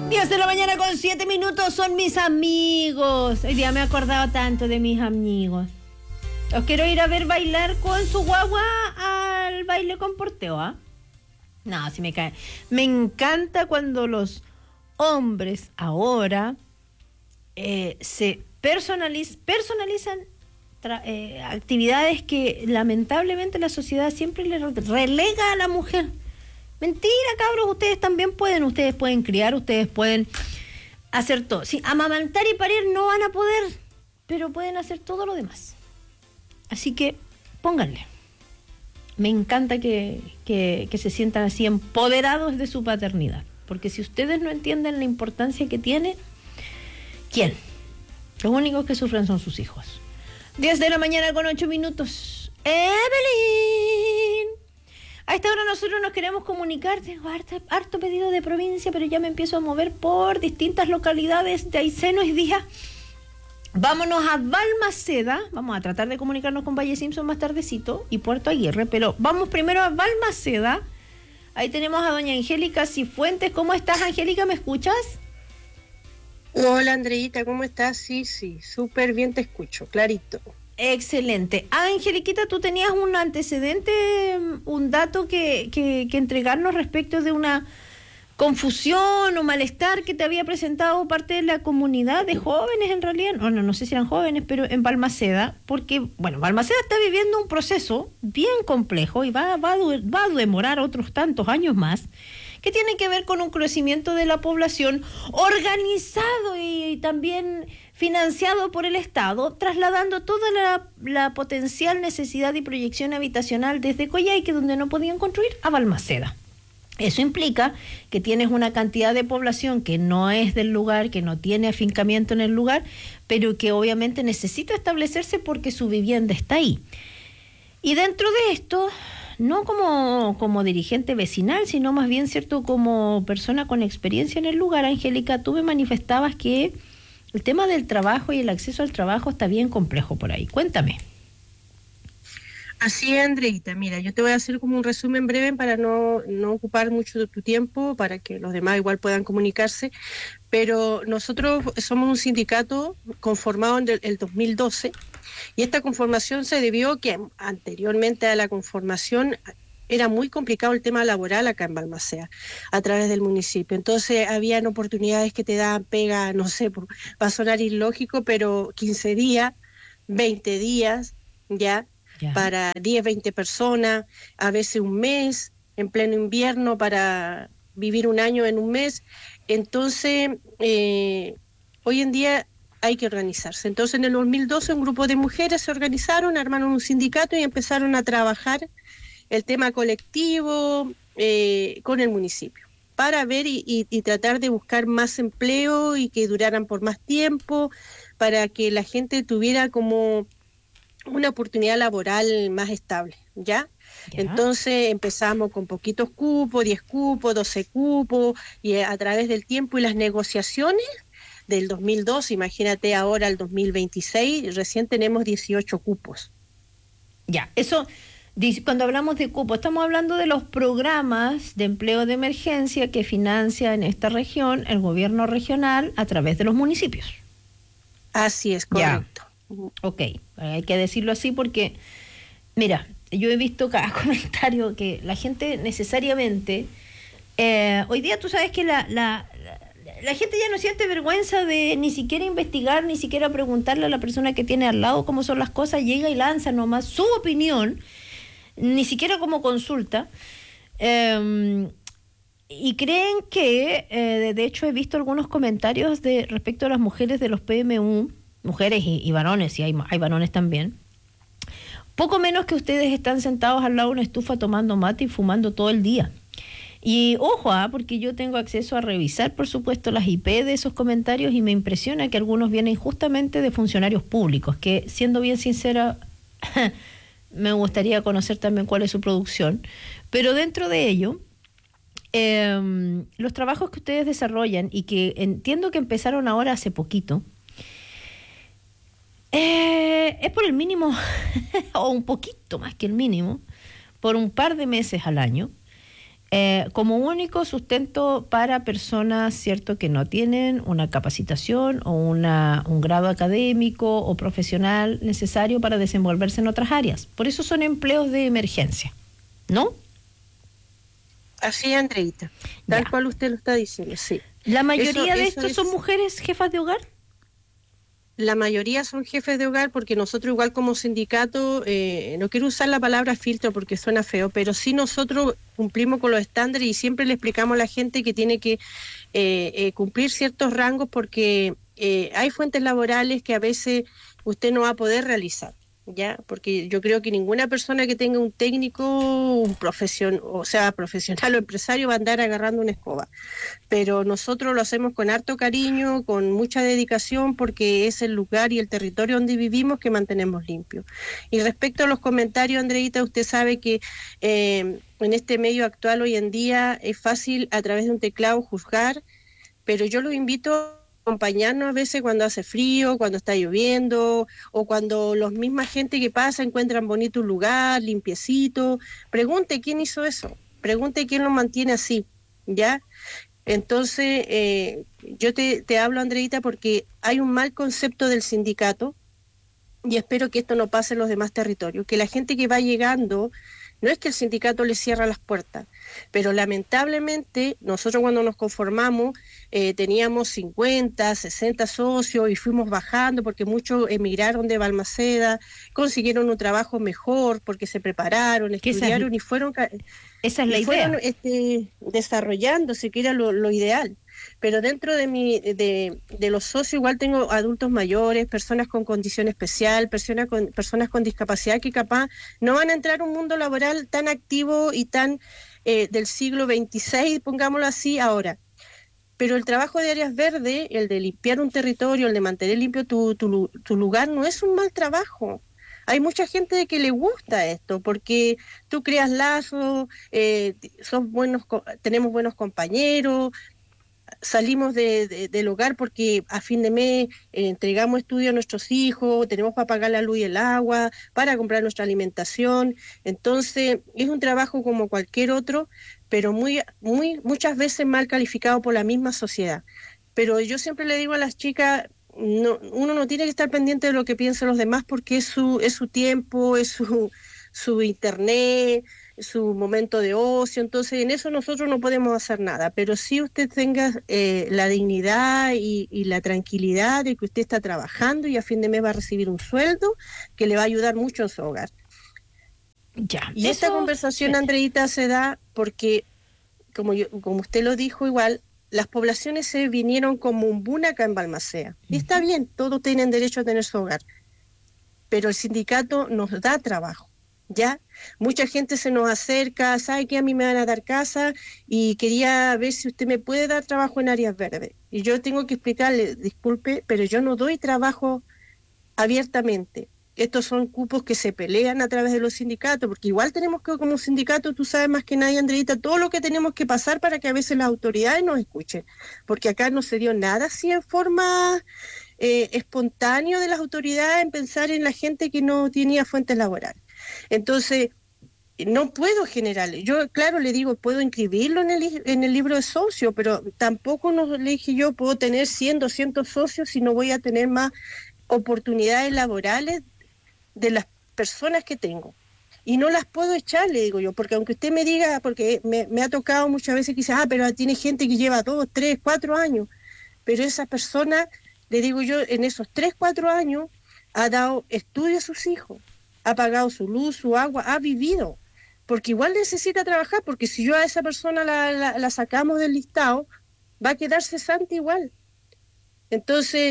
10 de la mañana con 7 minutos, son mis amigos. Hoy día me he acordado tanto de mis amigos. Os quiero ir a ver bailar con su guagua al baile con porteo, ¿ah? No, sí me cae. Me encanta cuando los hombres ahora se personalizan actividades que lamentablemente la sociedad siempre le relega a la mujer. Mentira, cabros, ustedes también pueden. Ustedes pueden criar, ustedes pueden hacer todo. Sí, amamantar y parir no van a poder, pero pueden hacer todo lo demás. Así que pónganle. Me encanta que se sientan así empoderados de su paternidad. Porque si ustedes no entienden la importancia que tiene, ¿quién? Los únicos que sufren son sus hijos. 10 de la mañana con 8 minutos. Evelyn. A esta hora nosotros nos queremos comunicar. Tengo harto pedido de provincia, pero ya me empiezo a mover por distintas localidades de Aysén hoy día. Vámonos a Balmaceda. Vamos a tratar de comunicarnos con Valle Simpson más tardecito y Puerto Aguirre, pero vamos primero a Balmaceda. Ahí tenemos a doña Angélica Cifuentes. ¿Cómo estás, Angélica? ¿Me escuchas? Hola, Andreita, ¿cómo estás? Sí, súper bien te escucho, clarito. Excelente. Angeliquita, tú tenías un antecedente, un dato que entregarnos respecto de una confusión o malestar que te había presentado parte de la comunidad de jóvenes, en realidad, no sé si eran jóvenes, pero en Balmaceda, porque, bueno, Balmaceda está viviendo un proceso bien complejo y va a demorar otros tantos años más, que tiene que ver con un crecimiento de la población organizado y también financiado por el Estado, trasladando toda la potencial necesidad y proyección habitacional desde Coyhaique, donde no podían construir, a Balmaceda. Eso implica que tienes una cantidad de población que no es del lugar, que no tiene afincamiento en el lugar, pero que obviamente necesita establecerse porque su vivienda está ahí. Y dentro de esto, no como dirigente vecinal, sino más bien, cierto, como persona con experiencia en el lugar, Angélica, tú me manifestabas que el tema del trabajo y el acceso al trabajo está bien complejo por ahí. Cuéntame. Así es, Andreita. Mira, yo te voy a hacer como un resumen breve para no ocupar mucho de tu tiempo, para que los demás igual puedan comunicarse, pero nosotros somos un sindicato conformado en el 2012 y esta conformación se debió que anteriormente a la conformación era muy complicado el tema laboral acá en Balmaceda, a través del municipio. Entonces, habían oportunidades que te daban pega, no sé, va a sonar ilógico, pero 15 días, 20 días, ya, para 10, 20 personas, a veces un mes, en pleno invierno, para vivir un año en un mes. Entonces, hoy en día hay que organizarse. Entonces, en el 2012, un grupo de mujeres se organizaron, armaron un sindicato y empezaron a trabajar el tema colectivo con el municipio, para ver y tratar de buscar más empleo y que duraran por más tiempo, para que la gente tuviera como una oportunidad laboral más estable, ¿ya? Entonces empezamos con poquitos cupos, 10 cupos, 12 cupos, y a través del tiempo y las negociaciones del 2002, imagínate ahora el 2026, recién tenemos 18 cupos. Ya, eso... Cuando hablamos de cupo, estamos hablando de los programas de empleo de emergencia que financia en esta región el gobierno regional a través de los municipios. Así es, correcto. Ya. Ok, hay que decirlo así porque, mira, yo he visto cada comentario que la gente necesariamente, hoy día tú sabes que la gente ya no siente vergüenza de ni siquiera investigar, ni siquiera preguntarle a la persona que tiene al lado cómo son las cosas, llega y lanza nomás su opinión, ni siquiera como consulta, y creen que, de hecho he visto algunos comentarios respecto a las mujeres de los PMU, mujeres y varones, y hay varones también, poco menos que ustedes están sentados al lado de una estufa tomando mate y fumando todo el día. Y ojo, porque yo tengo acceso a revisar, por supuesto, las IP de esos comentarios y me impresiona que algunos vienen justamente de funcionarios públicos, que, siendo bien sincera, me gustaría conocer también cuál es su producción, pero dentro de ello, los trabajos que ustedes desarrollan y que entiendo que empezaron ahora hace poquito, es por el mínimo o un poquito más que el mínimo, por un par de meses al año, como único sustento para personas, ¿cierto?, que no tienen una capacitación o un grado académico o profesional necesario para desenvolverse en otras áreas. Por eso son empleos de emergencia, ¿no? Así, Andreita, tal cual usted lo está diciendo, sí. ¿La mayoría de estos son mujeres jefas de hogar? La mayoría son jefes de hogar porque nosotros igual como sindicato, no quiero usar la palabra filtro porque suena feo, pero sí nosotros cumplimos con los estándares y siempre le explicamos a la gente que tiene que cumplir ciertos rangos porque hay fuentes laborales que a veces usted no va a poder realizar. ¿Ya? Porque yo creo que ninguna persona que tenga un técnico, profesional o empresario va a andar agarrando una escoba. Pero nosotros lo hacemos con harto cariño, con mucha dedicación, porque es el lugar y el territorio donde vivimos que mantenemos limpio. Y respecto a los comentarios, Andreita, usted sabe que en este medio actual hoy en día es fácil a través de un teclado juzgar, pero yo los invito a acompañarnos a veces cuando hace frío, cuando está lloviendo, o cuando los mismas gente que pasa encuentran bonito un lugar, limpiecito. Pregunte quién hizo eso, pregunte quién lo mantiene así, ¿ya? Entonces, yo te hablo, Andreita, porque hay un mal concepto del sindicato y espero que esto no pase en los demás territorios, que la gente que va llegando, no es que el sindicato le cierra las puertas, pero lamentablemente nosotros cuando nos conformamos teníamos 50, 60 socios y fuimos bajando porque muchos emigraron de Balmaceda, consiguieron un trabajo mejor porque se prepararon, estudiaron y fueron... Esa es la idea. Fueron desarrollándose, que era lo ideal. Pero dentro de los socios igual tengo adultos mayores, personas con condición especial, personas con discapacidad que capaz no van a entrar a un mundo laboral tan activo y tan del siglo XXVI, pongámoslo así, ahora. Pero el trabajo de áreas verdes, el de limpiar un territorio, el de mantener limpio tu lugar, no es un mal trabajo. Hay mucha gente que le gusta esto, porque tú creas lazos, tenemos buenos compañeros, salimos del hogar porque a fin de mes entregamos estudios a nuestros hijos, tenemos para pagar la luz y el agua, para comprar nuestra alimentación. Entonces, es un trabajo como cualquier otro, pero muchas veces mal calificado por la misma sociedad. Pero yo siempre le digo a las chicas, uno no tiene que estar pendiente de lo que piensan los demás porque es su tiempo, es su internet, su momento de ocio, entonces en eso nosotros no podemos hacer nada, pero sí usted tenga la dignidad y la tranquilidad de que usted está trabajando y a fin de mes va a recibir un sueldo que le va a ayudar mucho en su hogar. Ya, y esta conversación, sí, Andreita, se da porque, como usted lo dijo igual, las poblaciones se vinieron como un boom acá en Balmaceda. Y está bien, todos tienen derecho a tener su hogar, pero el sindicato nos da trabajo. ¿Ya? Mucha gente se nos acerca, sabe que a mí me van a dar casa y quería ver si usted me puede dar trabajo en áreas verdes. Y yo tengo que explicarle, disculpe, pero yo no doy trabajo abiertamente. Estos son cupos que se pelean a través de los sindicatos, porque igual tenemos que, como sindicato, tú sabes más que nadie, Andreita, todo lo que tenemos que pasar para que a veces las autoridades nos escuchen, porque acá no se dio nada así en forma espontánea de las autoridades en pensar en la gente que no tenía fuentes laborales. Entonces, no puedo generar, yo claro le digo, puedo inscribirlo en el libro de socio, pero tampoco le dije yo puedo tener 100, 200 socios si no voy a tener más oportunidades laborales de las personas que tengo. Y no las puedo echar, le digo yo, porque aunque usted me diga, porque me ha tocado muchas veces que dice, pero tiene gente que lleva 2, 3, 4 años, pero esa persona, le digo yo, en esos 3, 4 años ha dado estudio a sus hijos, ha pagado su luz, su agua, ha vivido, porque igual necesita trabajar, porque si yo a esa persona la sacamos del listado, va a quedar cesante igual. Entonces,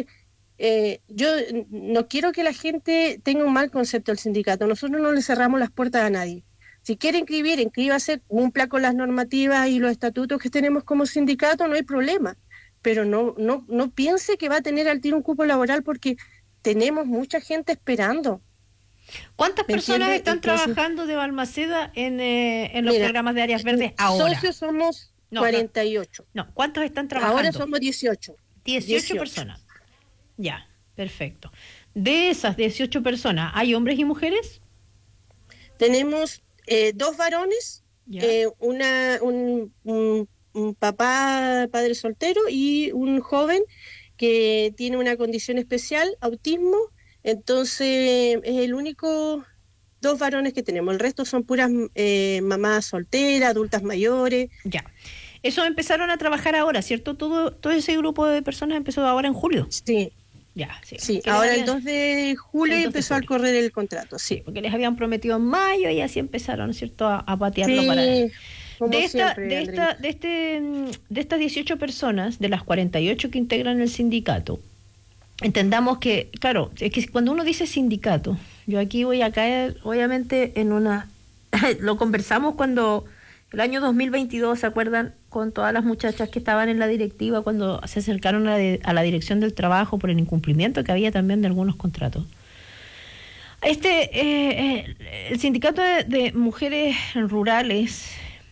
yo no quiero que la gente tenga un mal concepto del sindicato, nosotros no le cerramos las puertas a nadie. Si quiere inscríbase, cumpla con las normativas y los estatutos que tenemos como sindicato, no hay problema, pero no piense que va a tener al tiro un cupo laboral porque tenemos mucha gente esperando. ¿Cuántas personas están trabajando de Balmaceda en los programas de áreas verdes ahora? Socios somos 48. No, ¿cuántos están trabajando? Ahora somos 18. 18 personas. Ya, perfecto. De esas 18 personas, ¿hay hombres y mujeres? Tenemos 2 varones ¿Ya? Un papá, padre soltero y un joven que tiene una condición especial, autismo. Entonces es el único, dos varones que tenemos. El resto son puras mamás solteras, adultas mayores. Ya. Eso empezaron a trabajar ahora, ¿cierto? Todo ese grupo de personas empezó ahora en julio. Sí, Ya, sí. sí. Que Ahora les el 2 de julio el 2 de empezó a julio. correr el contrato, Sí, sí. porque les habían prometido en mayo y así empezaron, ¿cierto? A patearlo para él. Sí, como siempre, Andreita. De estas 18 personas, de las 48 que integran el sindicato, entendamos que, claro, es que cuando uno dice sindicato, yo aquí voy a caer, obviamente, en una... Lo conversamos cuando el año 2022, ¿se acuerdan? Con todas las muchachas que estaban en la directiva cuando se acercaron a la dirección del trabajo por el incumplimiento que había también de algunos contratos. El sindicato de mujeres rurales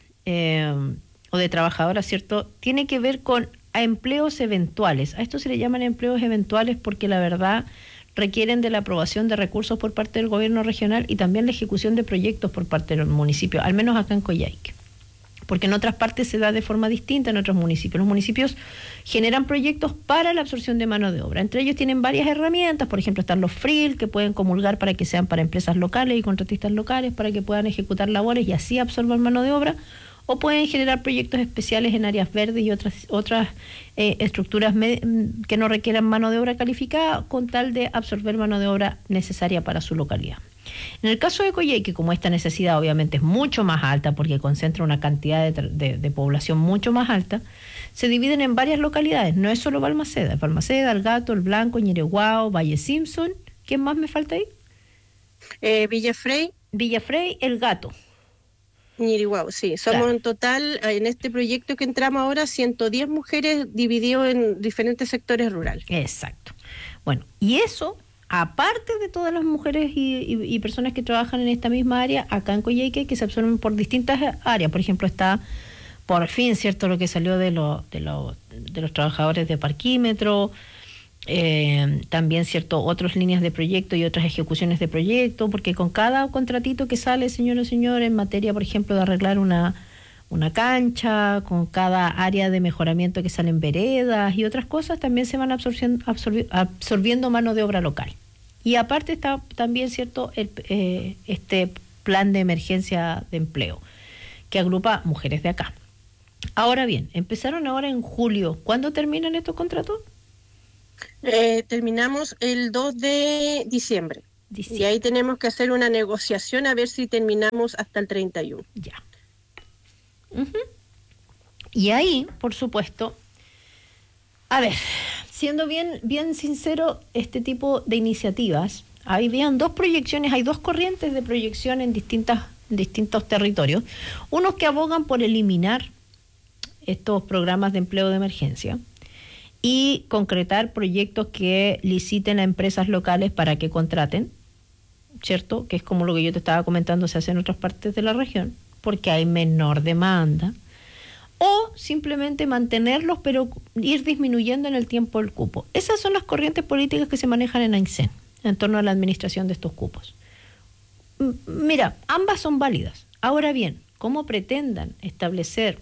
o de trabajadoras, ¿cierto? Tiene que ver con a empleos eventuales. A esto se le llaman empleos eventuales porque la verdad requieren de la aprobación de recursos por parte del gobierno regional y también la ejecución de proyectos por parte del municipio, al menos acá en Coyhaique. Porque en otras partes se da de forma distinta en otros municipios. Los municipios generan proyectos para la absorción de mano de obra. Entre ellos tienen varias herramientas, por ejemplo están los FRIL, que pueden comulgar para que sean para empresas locales y contratistas locales, para que puedan ejecutar labores y así absorban mano de obra, o pueden generar proyectos especiales en áreas verdes y otras estructuras que no requieran mano de obra calificada, con tal de absorber mano de obra necesaria para su localidad. En el caso de Coyhaique, como esta necesidad obviamente es mucho más alta porque concentra una cantidad de población mucho más alta, se dividen en varias localidades. No es solo Balmaceda, es Balmaceda, El Gato, El Blanco, Ñereguao, Valle Simpson. ¿Quién más me falta ahí? Villafrey. Villafrey, El Gato. Ñiriguao, sí. Somos Claro. en total, en este proyecto que entramos ahora, 110 mujeres divididos en diferentes sectores rurales. Exacto. Bueno, y eso, aparte de todas las mujeres y personas que trabajan en esta misma área, acá en Coyhaique, que se absorben por distintas áreas. Por ejemplo, está por fin, ¿cierto?, lo que salió de los trabajadores de parquímetro, también, ¿cierto?, otras líneas de proyecto y otras ejecuciones de proyecto, porque con cada contratito que sale, señores y señores, en materia, por ejemplo, de arreglar una cancha, con cada área de mejoramiento que salen veredas y otras cosas, también se van absorbiendo mano de obra local. Y aparte está también, ¿cierto?, este plan de emergencia de empleo, que agrupa mujeres de acá. Ahora bien, empezaron ahora en julio. ¿Cuándo terminan estos contratos? Terminamos el 2 de diciembre. Diciembre. Y ahí tenemos que hacer una negociación a ver si terminamos hasta el 31. Ya. Y ahí, por supuesto, a ver, siendo bien sincero, este tipo de iniciativas, habían dos proyecciones, hay dos corrientes de proyección en distintos territorios. Unos que abogan por eliminar estos programas de empleo de emergencia y concretar proyectos que liciten a empresas locales para que contraten, ¿cierto? Que es como lo que yo te estaba comentando, se hace en otras partes de la región, porque hay menor demanda. O simplemente mantenerlos, pero ir disminuyendo en el tiempo el cupo. Esas son las corrientes políticas que se manejan en AINSEN, en torno a la administración de estos cupos. Mira, ambas son válidas. Ahora bien, ¿cómo pretendan establecer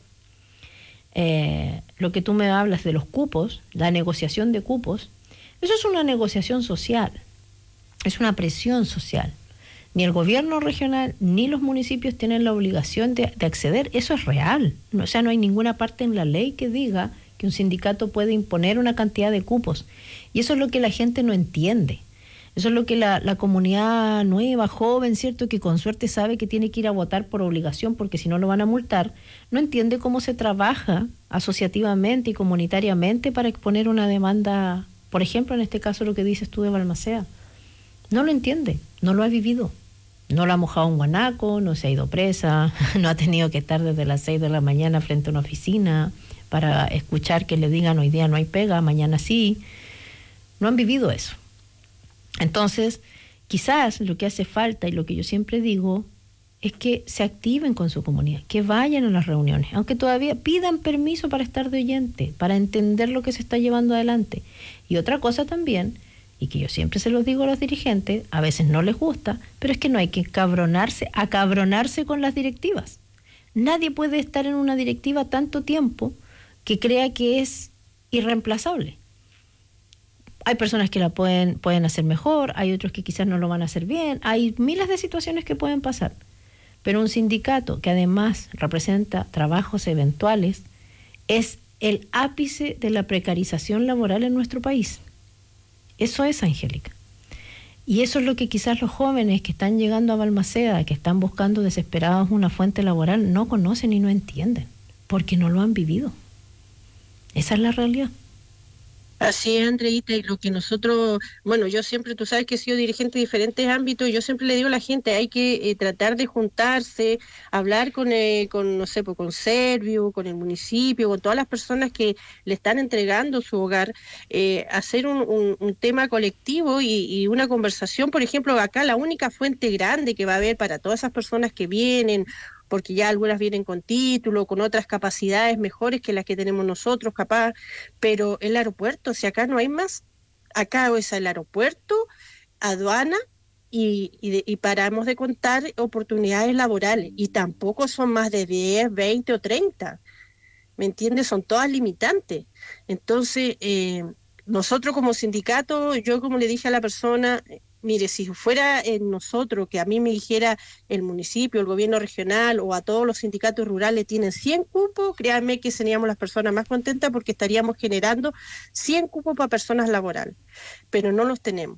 lo que tú me hablas de los cupos, la negociación de cupos? Eso es una negociación social, es una presión social. Ni el gobierno regional ni los municipios tienen la obligación de acceder. Eso es real. O sea, no hay ninguna parte en la ley que diga que un sindicato puede imponer una cantidad de cupos. Y eso es lo que la gente no entiende. Eso es lo que la comunidad nueva, joven, ¿cierto?, que con suerte sabe que tiene que ir a votar por obligación porque si no lo van a multar, no entiende cómo se trabaja asociativamente y comunitariamente para exponer una demanda, por ejemplo, en este caso lo que dices tú de Balmaceda. No lo entiende, no lo ha vivido. No lo ha mojado un guanaco, no se ha ido presa, no ha tenido que estar desde las 6 de la mañana frente a una oficina para escuchar que le digan hoy día no hay pega, mañana sí. No han vivido eso. Entonces, quizás lo que hace falta y lo que yo siempre digo es que se activen con su comunidad, que vayan a las reuniones, aunque todavía pidan permiso para estar de oyente, para entender lo que se está llevando adelante. Y otra cosa también, y que yo siempre se los digo a los dirigentes, a veces no les gusta, pero es que no hay que acabronarse con las directivas. Nadie puede estar en una directiva tanto tiempo que crea que es irreemplazable. Hay personas que la pueden hacer mejor, hay otros que quizás no lo van a hacer bien, hay miles de situaciones que pueden pasar. Pero un sindicato que además representa trabajos eventuales es el ápice de la precarización laboral en nuestro país. Eso es, Angélica. Y eso es lo que quizás los jóvenes que están llegando a Balmaceda, que están buscando desesperados una fuente laboral, no conocen y no entienden, porque no lo han vivido. Esa es la realidad. Así es, Andreita, y lo que nosotros, bueno, yo siempre, tú sabes que he sido dirigente de diferentes ámbitos, y yo siempre le digo a la gente, hay que tratar de juntarse, hablar con no sé, pues, con Servio, con el municipio, con todas las personas que le están entregando su hogar, hacer un tema colectivo y una conversación. Por ejemplo, acá la única fuente grande que va a haber para todas esas personas que vienen, porque ya algunas vienen con título, con otras capacidades mejores que las que tenemos nosotros, capaz, pero el aeropuerto, si acá no hay más, acá es el aeropuerto, aduana, y paramos de contar oportunidades laborales, y tampoco son más de 10, 20 o 30, ¿me entiendes? Son todas limitantes. Entonces, nosotros como sindicato, yo como le dije a la persona, mire, si fuera en nosotros, que a mí me dijera el municipio, el gobierno regional o a todos los sindicatos rurales tienen 100 cupos, créanme que seríamos las personas más contentas porque estaríamos generando 100 cupos para personas laborales, pero no los tenemos.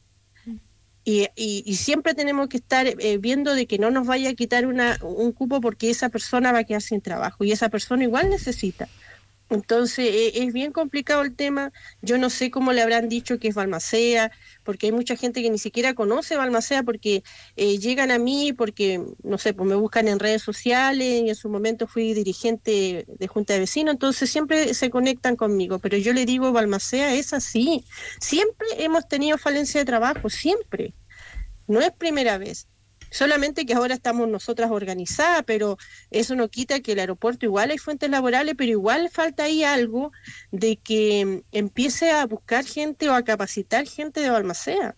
Y siempre tenemos que estar viendo de que no nos vaya a quitar un cupo porque esa persona va a quedar sin trabajo y esa persona igual necesita. Entonces es bien complicado el tema. Yo no sé cómo le habrán dicho que es Balmaceda, porque hay mucha gente que ni siquiera conoce Balmaceda porque llegan a mí porque, no sé, pues me buscan en redes sociales y en su momento fui dirigente de Junta de Vecinos, entonces siempre se conectan conmigo, pero yo le digo, Balmaceda es así, siempre hemos tenido falencia de trabajo, siempre, no es primera vez. Solamente que ahora estamos nosotras organizadas, pero eso no quita que el aeropuerto igual hay fuentes laborales, pero igual falta ahí algo de que empiece a buscar gente o a capacitar gente de Balmaceda.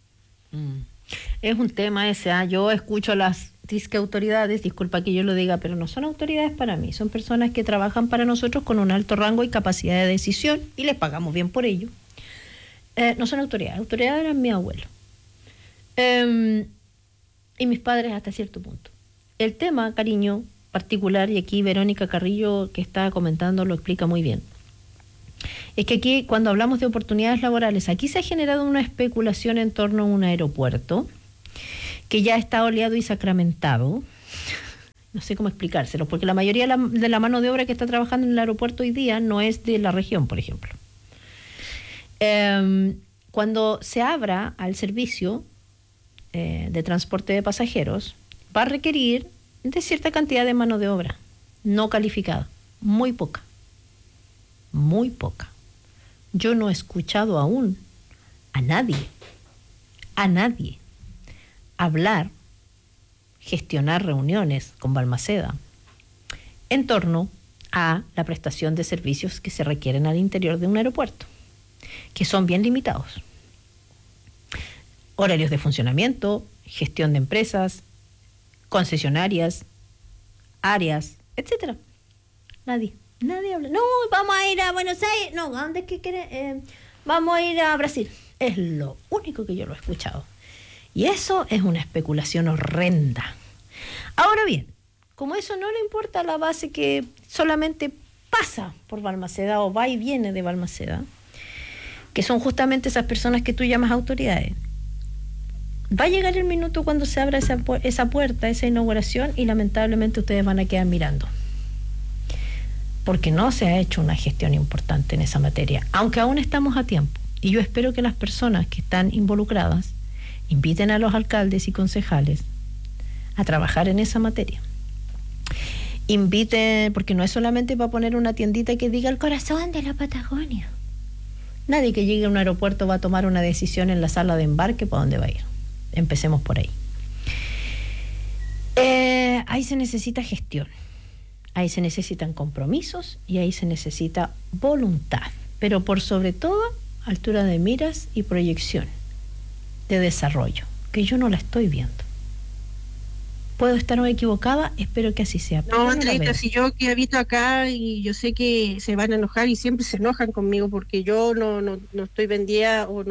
Es un tema ese, yo escucho a las disque autoridades, disculpa que yo lo diga, pero no son autoridades para mí, son personas que trabajan para nosotros con un alto rango y capacidad de decisión y les pagamos bien por ello. No son autoridades eran mi abuelo. Y mis padres hasta cierto punto. El tema, cariño, particular, y aquí Verónica Carrillo, que está comentando, lo explica muy bien, es que aquí, cuando hablamos de oportunidades laborales, aquí se ha generado una especulación en torno a un aeropuerto que ya está oleado y sacramentado. No sé cómo explicárselo, porque la mayoría de la mano de obra que está trabajando en el aeropuerto hoy día no es de la región, por ejemplo. Cuando se abra al servicio de transporte de pasajeros, va a requerir de cierta cantidad de mano de obra no calificada, muy poca. Yo no he escuchado aún a nadie hablar, gestionar reuniones con Balmaceda en torno a la prestación de servicios que se requieren al interior de un aeropuerto, que son bien limitados. Horarios de funcionamiento, gestión de empresas, concesionarias, áreas, etcétera. Nadie habla. No, vamos a ir a Buenos Aires. No, ¿a dónde es que quiere? Vamos a ir a Brasil. Es lo único que yo lo he escuchado. Y eso es una especulación horrenda. Ahora bien, como eso no le importa a la base que solamente pasa por Balmaceda o va y viene de Balmaceda, que son justamente esas personas que tú llamas autoridades, va a llegar el minuto cuando se abra esa puerta, esa inauguración, y lamentablemente ustedes van a quedar mirando. Porque no se ha hecho una gestión importante en esa materia, aunque aún estamos a tiempo. Y yo espero que las personas que están involucradas inviten a los alcaldes y concejales a trabajar en esa materia. Inviten, porque no es solamente para poner una tiendita que diga el corazón de la Patagonia. Nadie que llegue a un aeropuerto va a tomar una decisión en la sala de embarque para dónde va a ir. Empecemos por ahí. Ahí se necesita gestión, ahí se necesitan compromisos y ahí se necesita voluntad, pero por sobre todo altura de miras y proyección de desarrollo, que yo no la estoy viendo. Puedo estar muy equivocada, espero que así sea. No, Andreita, si yo que habito acá y yo sé que se van a enojar y siempre se enojan conmigo porque yo no estoy vendida o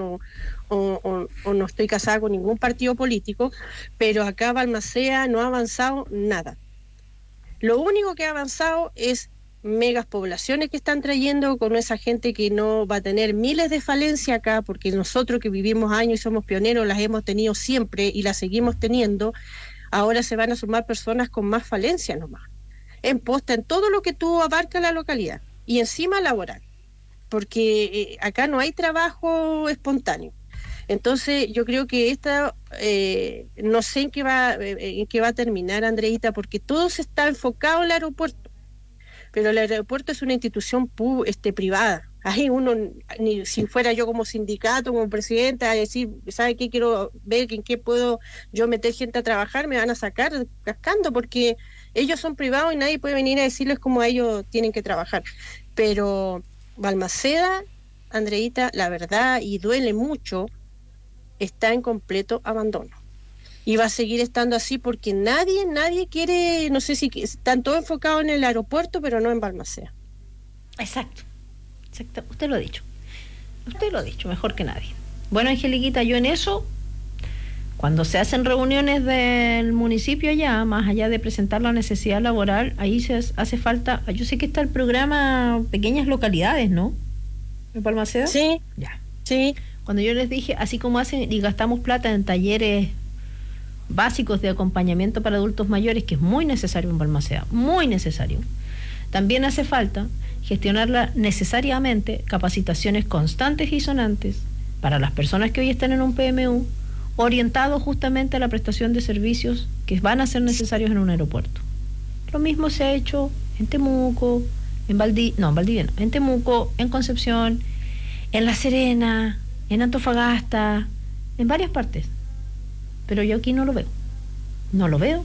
no estoy casada con ningún partido político, pero acá Balmaceda no ha avanzado nada. Lo único que ha avanzado es megas poblaciones que están trayendo con esa gente que no va a tener miles de falencias acá, porque nosotros que vivimos años y somos pioneros las hemos tenido siempre y las seguimos teniendo. Ahora se van a sumar personas con más falencias nomás, en posta, en todo lo que tú abarca la localidad, y encima laboral, porque acá no hay trabajo espontáneo. Entonces yo creo que no sé en qué va a terminar, Andreita, porque todo se está enfocado en el aeropuerto, pero el aeropuerto es una institución privada. Ahí uno, ni si fuera yo como sindicato, como presidenta, a decir, ¿sabe qué? Quiero ver en qué puedo yo meter gente a trabajar, me van a sacar cascando, porque ellos son privados y nadie puede venir a decirles cómo ellos tienen que trabajar. Pero Balmaceda, Andreita, la verdad, y duele mucho, está en completo abandono. Y va a seguir estando así porque nadie quiere, no sé si están todos enfocados en el aeropuerto, pero no en Balmaceda. Exacto. Usted lo ha dicho. Mejor que nadie. Bueno, Angeliquita, yo en eso, cuando se hacen reuniones del municipio allá, más allá de presentar la necesidad laboral, ahí se hace falta, yo sé que está el programa Pequeñas Localidades, ¿no? ¿En Balmaceda? Sí. Ya. Sí. Cuando yo les dije, así como hacen y gastamos plata en talleres básicos de acompañamiento para adultos mayores, que es muy necesario en Balmaceda, muy necesario, también hace falta gestionarla necesariamente capacitaciones constantes y sonantes para las personas que hoy están en un PMU, orientados justamente a la prestación de servicios que van a ser necesarios en un aeropuerto. Lo mismo se ha hecho en Temuco, en Temuco, en Concepción, en La Serena, en Antofagasta, en varias partes. Pero yo aquí no lo veo.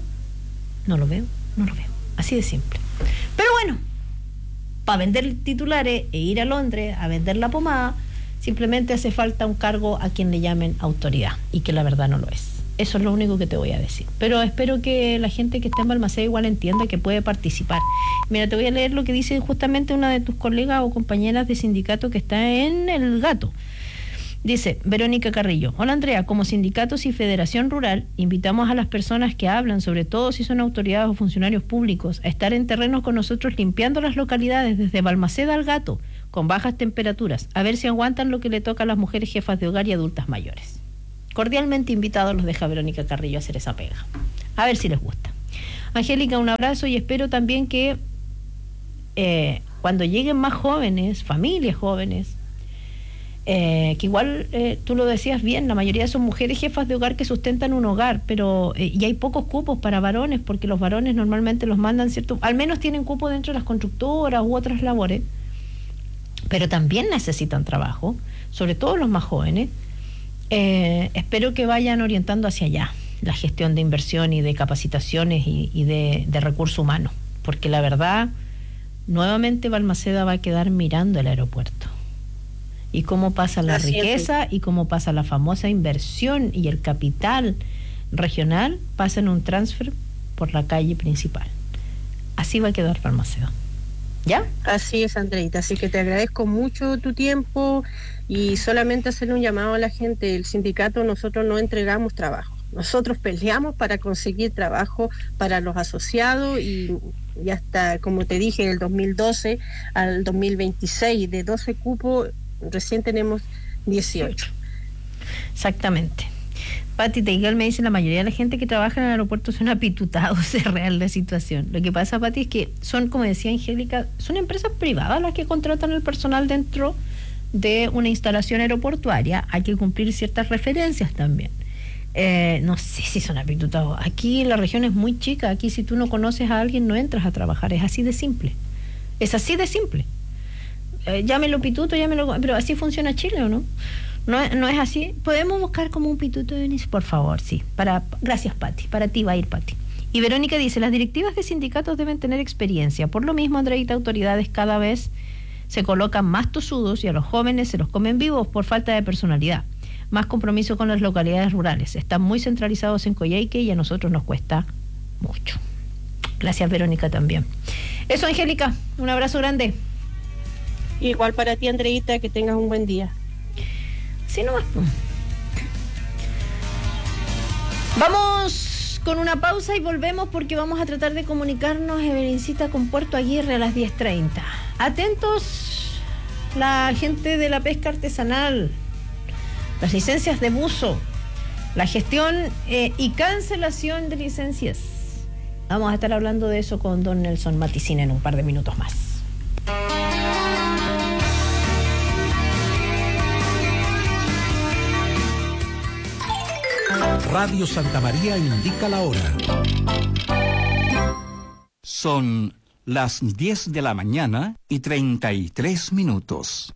Así de simple. Pero bueno, para vender titulares e ir a Londres a vender la pomada, simplemente hace falta un cargo a quien le llamen autoridad, y que la verdad no lo es. Eso es lo único que te voy a decir. Pero espero que la gente que está en Balmaceda igual entienda que puede participar. Mira, te voy a leer lo que dice justamente una de tus colegas o compañeras de sindicato que está en El Gato. Dice Verónica Carrillo: hola Andrea, como sindicatos y Federación Rural, invitamos a las personas que hablan, sobre todo si son autoridades o funcionarios públicos, a estar en terreno con nosotros limpiando las localidades desde Balmaceda al Gato, con bajas temperaturas, a ver si aguantan lo que le toca a las mujeres jefas de hogar y adultas mayores. Cordialmente invitados los deja Verónica Carrillo a hacer esa pega. A ver si les gusta. Angélica, un abrazo, y espero también que cuando lleguen más jóvenes, familias jóvenes, que igual tú lo decías bien, la mayoría son mujeres jefas de hogar que sustentan un hogar, pero y hay pocos cupos para varones, porque los varones normalmente los mandan, ¿cierto? Al menos tienen cupo dentro de las constructoras u otras labores, pero también necesitan trabajo, sobre todo los más jóvenes. Espero que vayan orientando hacia allá la gestión de inversión y de capacitaciones y de recursos humanos, porque la verdad, nuevamente Balmaceda va a quedar mirando el aeropuerto y cómo pasa la riqueza y cómo pasa la famosa inversión y el capital regional pasa en un transfer por la calle principal. Así va a quedar Balmaceda. ¿Ya? Así es, Andreita, así que te agradezco mucho tu tiempo y solamente hacerle un llamado a la gente. El sindicato, nosotros no entregamos trabajo, nosotros peleamos para conseguir trabajo para los asociados, y hasta, como te dije, del 2012 al 2026, de 12 cupos, recién tenemos 18. Exactamente. Pati Teigal me dice: la mayoría de la gente que trabaja en el aeropuerto son apitutados. Es real la situación. Lo que pasa, Pati, es que son, como decía Angélica, son empresas privadas las que contratan el personal dentro de una instalación aeroportuaria. Hay que cumplir ciertas referencias también. No sé si son apitutados. Aquí la región es muy chica. Aquí, si tú no conoces a alguien, no entras a trabajar. Es así de simple. Llámelo pituto, pero así funciona Chile, ¿o no? No es así. Podemos buscar como un pituto de Denis, por favor, sí. Gracias, Pati. Para ti va a ir, Pati. Y Verónica dice: las directivas de sindicatos deben tener experiencia. Por lo mismo, Andreita, autoridades cada vez se colocan más tosudos y a los jóvenes se los comen vivos por falta de personalidad. Más compromiso con las localidades rurales. Están muy centralizados en Coyhaique y a nosotros nos cuesta mucho. Gracias, Verónica, también. Eso, Angélica, un abrazo grande. Igual para ti, Andreita, que tengas un buen día. Sí, nomás. Vamos con una pausa y volvemos porque vamos a tratar de comunicarnos, Evelincita, con Puerto Aguirre a las 10:30. Atentos, la gente de la pesca artesanal, las licencias de buzo, la gestión y cancelación de licencias. Vamos a estar hablando de eso con don Nelson Maticina en un par de minutos más. Radio Santa María indica la hora. Son las 10 de la mañana y 33 minutos.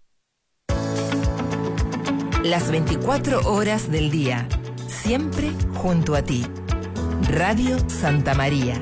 Las 24 horas del día, siempre junto a ti. Radio Santa María.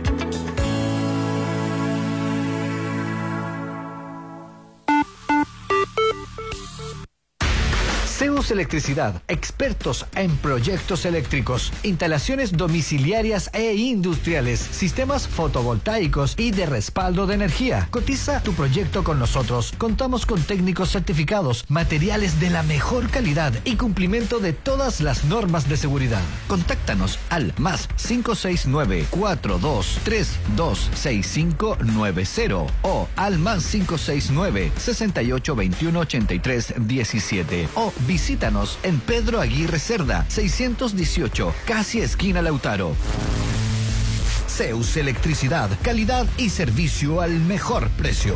Zeus Electricidad, expertos en proyectos eléctricos, instalaciones domiciliarias e industriales, sistemas fotovoltaicos y de respaldo de energía. Cotiza tu proyecto con nosotros. Contamos con técnicos certificados, materiales de la mejor calidad y cumplimiento de todas las normas de seguridad. Contáctanos al +569 4232 6590 o al +569 6821 8317 o visítanos en Pedro Aguirre Cerda, 618, casi esquina Lautaro. Zeus Electricidad, calidad y servicio al mejor precio.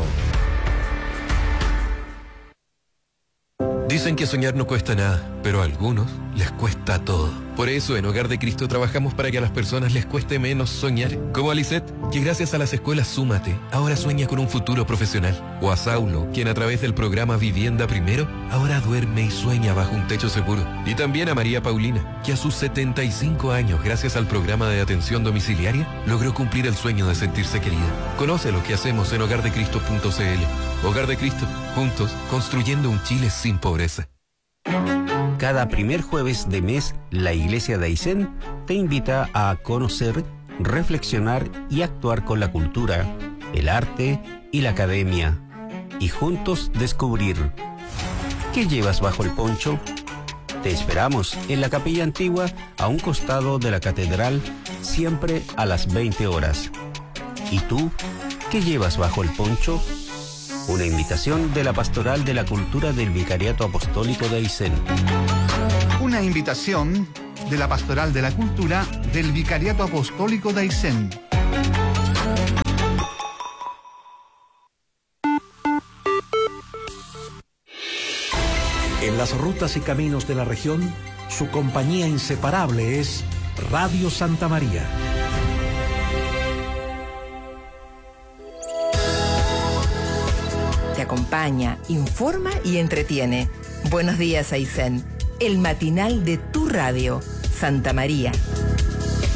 Dicen que soñar no cuesta nada, pero a algunos les cuesta todo. Por eso en Hogar de Cristo trabajamos para que a las personas les cueste menos soñar. Como a Lisette, que gracias a las escuelas Súmate, ahora sueña con un futuro profesional. O a Saulo, quien a través del programa Vivienda Primero, ahora duerme y sueña bajo un techo seguro. Y también a María Paulina, que a sus 75 años, gracias al programa de atención domiciliaria, logró cumplir el sueño de sentirse querida. Conoce lo que hacemos en hogardecristo.cl. Hogar de Cristo, juntos, construyendo un Chile sin pobreza. Cada primer jueves de mes, la Iglesia de Aysén te invita a conocer, reflexionar y actuar con la cultura, el arte y la academia. Y juntos descubrir ¿qué llevas bajo el poncho? Te esperamos en la Capilla Antigua, a un costado de la Catedral, siempre a las 20 horas. ¿Y tú, qué llevas bajo el poncho? Una invitación de la Pastoral de la Cultura del Vicariato Apostólico de Aysén. Una invitación de la Pastoral de la Cultura del Vicariato Apostólico de Aysén. En las rutas y caminos de la región, su compañía inseparable es Radio Santa María. Te acompaña, informa y entretiene. Buenos días, Aysén. El matinal de tu radio, Santa María.